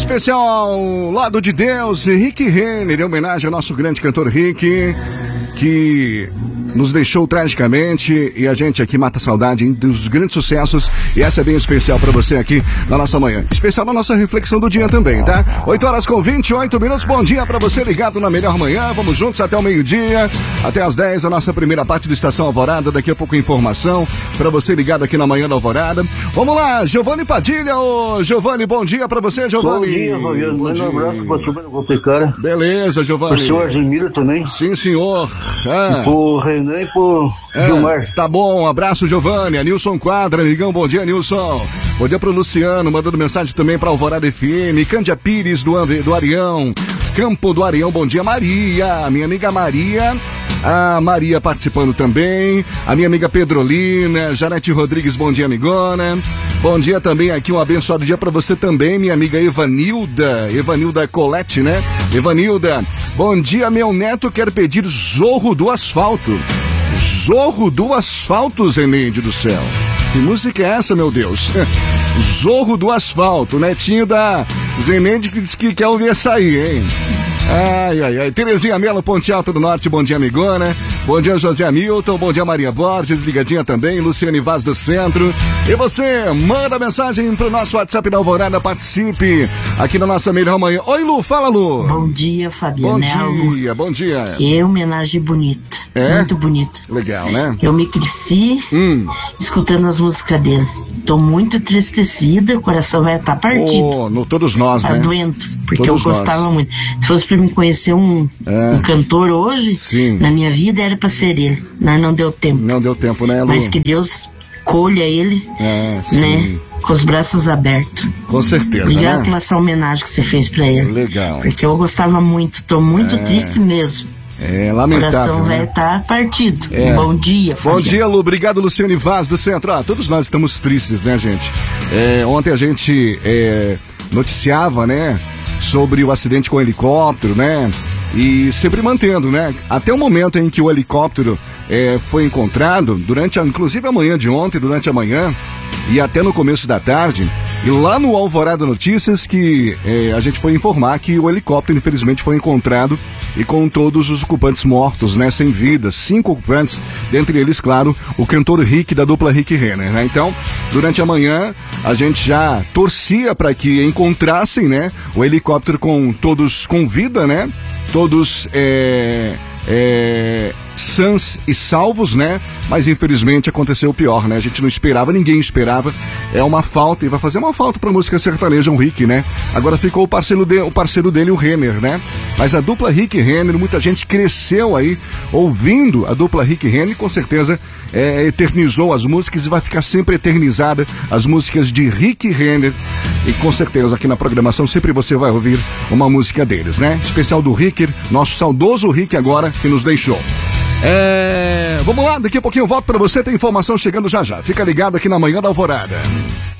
Especial ao lado de Deus, Rick Renner, em homenagem ao nosso grande cantor Rick, que nos deixou tragicamente, e a gente aqui mata a saudade dos grandes sucessos, e essa é bem especial pra você aqui na nossa manhã. Especial na nossa reflexão do dia também, tá? 8h28. Bom dia pra você ligado na melhor manhã. Vamos juntos até o meio-dia, até às 10, a nossa primeira parte do Estação Alvorada. Daqui a pouco informação pra você ligado aqui na manhã da Alvorada. Vamos lá, Giovanni Padilha. Ô, Giovanni, bom dia pra você, Giovanni. Bom dia, Fabiano. Manda um abraço pra turma do Botecara. Beleza, Giovanni. Pro senhor Argemiro também. Sim, senhor. E pro Renan e pro Gilmar. Tá bom, um abraço, Giovanni. A Nilson Quadra, amigão, bom dia, Nilson. Bom dia pro Luciano, mandando mensagem também pra Alvorada FM. Cândia Pires do Arião, Campo do Arião, bom dia, Maria. Minha amiga Maria. A Maria participando também. A minha amiga Pedrolina. Janete Rodrigues, bom dia, amigona. Bom dia também aqui, um abençoado dia pra você também, minha amiga Evanilda. Evanilda Colette, né? Evanilda, bom dia, meu neto quer pedir Zorro do Asfalto. Zorro do Asfalto, Zeneide do céu. Que música é essa, meu Deus? Zorro do Asfalto, netinho da Zeneide que disse que quer ouvir essa aí, hein? Ai, ai, ai. Terezinha Melo, Ponte Alta do Norte, bom dia, amigona. Bom dia, José Hamilton, bom dia, Maria Borges, ligadinha também, Luciane Vaz do Centro. E você, manda mensagem pro nosso WhatsApp da Alvorada, participe aqui na nossa melhor manhã. Oi, Lu, fala, Lu. Bom dia, Fabiano. Bom dia. Que homenagem bonita, muito bonita. Legal, né? Eu me cresci escutando as músicas dele. Tô muito entristecida, o coração vai estar partido. Todos nós, né? Tá doendo, porque todos eu gostava muito. Se fosse pra me conhecer um cantor hoje, na minha vida era pra ser ele. Mas não deu tempo. Não deu tempo, né, Lu? Mas que Deus colha ele, né? Com os braços abertos. Com certeza, obrigado, né? pela essa homenagem que você fez pra ele. Legal. Porque eu gostava muito, tô muito triste mesmo. É lamentável, o coração vai estar partido. Bom dia, Fabiano. Bom dia, Lu. Obrigado, Luciane Vaz do Centro. Todos nós estamos tristes, né, gente? Ontem a gente noticiava, né, sobre o acidente com o helicóptero, né? E sempre mantendo, né? Até o momento em que o helicóptero foi encontrado, inclusive a manhã de ontem, durante a manhã e até no começo da tarde, e lá no Alvorada Notícias que a gente foi informar que o helicóptero infelizmente foi encontrado e com todos os ocupantes mortos, né, sem vida, 5 ocupantes, dentre eles, claro, o cantor Rick da dupla Rick Renner, né? Então, durante a manhã a gente já torcia para que encontrassem, né, o helicóptero com todos com vida, né? Todos sãs e salvos, né? Mas infelizmente aconteceu o pior, né? A gente não esperava, ninguém esperava. É uma falta, e vai fazer uma falta pra música sertaneja, o Rick, né? Agora ficou o parceiro dele, o Renner, né? Mas a dupla Rick Renner, muita gente cresceu aí ouvindo a dupla Rick Renner, com certeza eternizou as músicas e vai ficar sempre eternizada as músicas de Rick Renner. E com certeza aqui na programação sempre você vai ouvir uma música deles, né? Especial do Rick, nosso saudoso Rick agora, que nos deixou. Vamos lá, daqui a pouquinho eu volto pra você, tem informação chegando já já. Fica ligado aqui na manhã da Alvorada.